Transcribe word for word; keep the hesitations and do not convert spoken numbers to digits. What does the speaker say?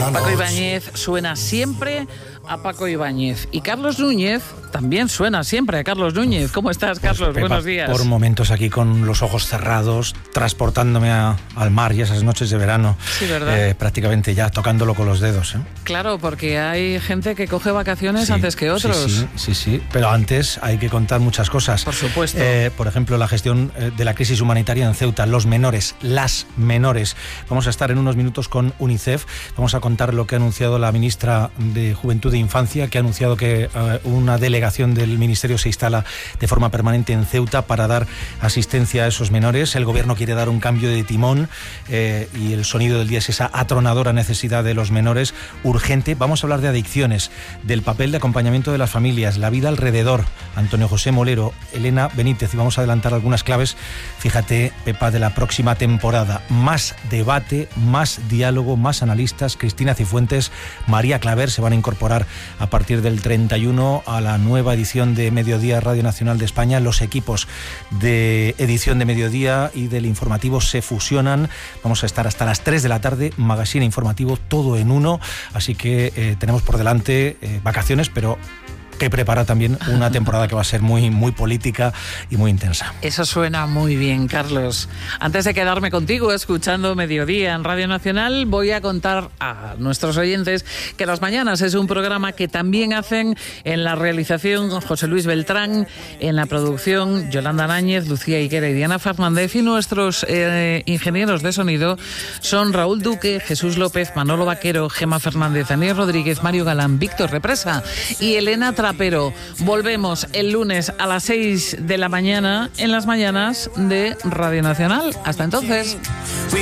Paco Ibáñez suena siempre a Paco Ibáñez. Y Carlos Núñez también suena siempre a Carlos Núñez. ¿Cómo estás, Carlos? Pues, Pepa, buenos días. Por momentos aquí con los ojos cerrados, transportándome a, al mar y esas noches de verano. Sí, ¿verdad? Eh, prácticamente ya tocándolo con los dedos. ¿eh? Claro, porque hay gente que coge vacaciones Sí, antes que otros. Sí, sí, sí, sí. Pero antes hay que contar muchas cosas. Por supuesto. Eh, por ejemplo, la gestión de la crisis humanitaria en Ceuta, los menores, las menores. Vamos a estar en unos minutos con UNICEF. Vamos a contar lo que ha anunciado la ministra de Juventud e Infancia, que ha anunciado que uh, una delegación del Ministerio se instala de forma permanente en Ceuta para dar asistencia a esos menores. El gobierno quiere dar un cambio de timón eh, y el sonido del día es esa atronadora necesidad de los menores urgente. Vamos a hablar de adicciones, del papel de acompañamiento de las familias, la vida alrededor. Antonio José Molero, Elena Benítez, y vamos a adelantar algunas claves, fíjate, Pepa, de la próxima temporada. Más debate, más diálogo, más analistas. Cristina Cifuentes, María Claver se van a incorporar a partir del treinta y uno a la nueva edición de Mediodía Radio Nacional de España. Los equipos de edición de Mediodía y del informativo se fusionan. Vamos a estar hasta las tres de la tarde, magazine informativo, todo en uno. Así que eh, tenemos por delante eh, vacaciones, pero que prepara también una temporada que va a ser muy, muy política y muy intensa. Eso suena muy bien, Carlos. Antes de quedarme contigo escuchando Mediodía en Radio Nacional, voy a contar a nuestros oyentes que Las Mañanas es un programa que también hacen en la realización José Luis Beltrán, en la producción Yolanda Náñez, Lucía Higuera y Diana Fernández, y nuestros eh, ingenieros de sonido son Raúl Duque, Jesús López, Manolo Vaquero, Gema Fernández, Daniel Rodríguez, Mario Galán, Víctor Represa y Elena Tra Pero volvemos el lunes a las seis de la mañana en Las Mañanas de Radio Nacional. Hasta entonces.